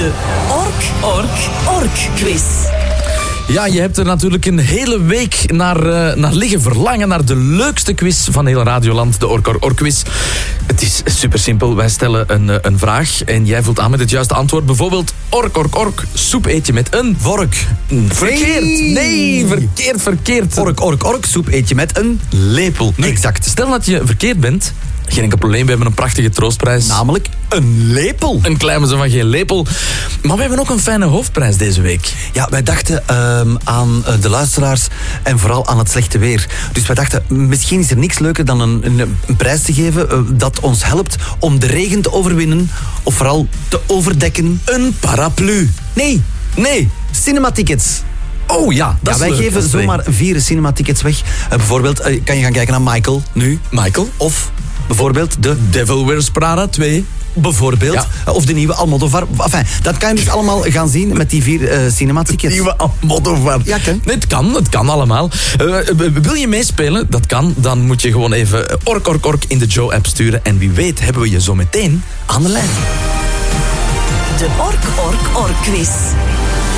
De Ork quiz. Ja, je hebt er natuurlijk een hele week naar liggen verlangen. Naar de leukste quiz van heel Radioland. De Ork quiz. Het is super simpel. Wij stellen een vraag. En jij vult aan met het juiste antwoord. Bijvoorbeeld, ork. Soep eet je met een... Vork. Verkeerd. Nee, verkeerd. Ork. Soep eet je met een... Lepel. Nee. Exact. Stel dat je verkeerd bent. Geen enkel probleem, we hebben een prachtige troostprijs. Namelijk een lepel. Een klein zo van geen lepel. Maar we hebben ook een fijne hoofdprijs deze week. Ja, wij dachten aan de luisteraars en vooral aan het slechte weer. Dus wij dachten, misschien is er niks leuker dan een prijs te geven dat ons helpt om de regen te overwinnen of vooral te overdekken. Een paraplu. Nee, cinematickets. Oh ja, dat is wij leuk. geven zomaar 4 cinematickets weg. Bijvoorbeeld kan je gaan kijken naar Michael nu. Michael. Of bijvoorbeeld de... Devil Wears Prada 2. Bijvoorbeeld. Ja. Of de nieuwe Almodovar. Enfin, dat kan je dus allemaal gaan zien met die 4 cinematickets. Nieuwe Almodovar. Ja, kan. Nee, het kan allemaal. Wil je meespelen? Dat kan. Dan moet je gewoon even ork in de Joe-app sturen. En wie weet hebben we je zo meteen aan de lijn. De Ork quiz.